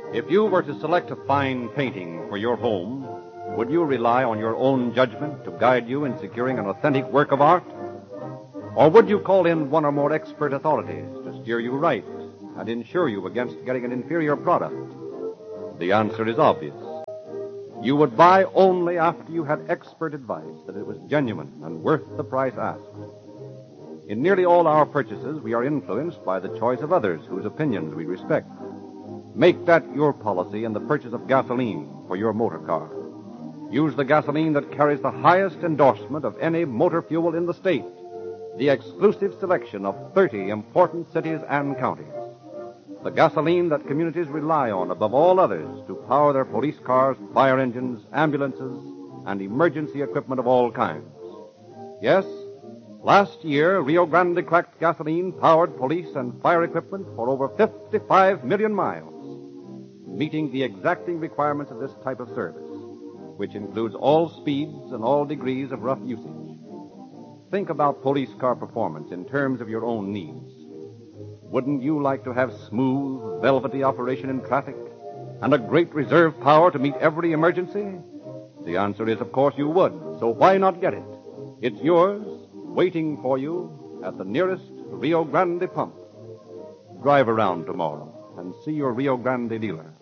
If you were to select a fine painting for your home, would you rely on your own judgment to guide you in securing an authentic work of art? Or would you call in one or more expert authorities to steer you right and insure you against getting an inferior product? The answer is obvious. You would buy only after you had expert advice that it was genuine and worth the price asked. In nearly all our purchases, we are influenced by the choice of others whose opinions we respect. Make that your policy in the purchase of gasoline for your motor car. Use the gasoline that carries the highest endorsement of any motor fuel in the state, the exclusive selection of 30 important cities and counties. The gasoline that communities rely on above all others to power their police cars, fire engines, ambulances, and emergency equipment of all kinds. Yes, last year, Rio Grande cracked gasoline powered police and fire equipment for over 55 million miles, meeting the exacting requirements of this type of service, which includes all speeds and all degrees of rough usage. Think about police car performance in terms of your own needs. Wouldn't you like to have smooth, velvety operation in traffic and a great reserve power to meet every emergency? The answer is, of course, you would. So why not get it? It's yours, waiting for you at the nearest Rio Grande pump. Drive around tomorrow and see your Rio Grande dealer.